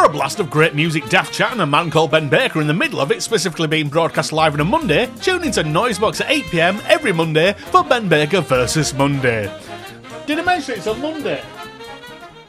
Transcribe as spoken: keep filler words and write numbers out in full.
For a blast of great music, daft chat, and a man called Ben Baker in the middle of it, specifically being broadcast live on a Monday, tune into Noisebox at eight p m every Monday for Ben Baker versus Monday. Did I mention it's on Monday?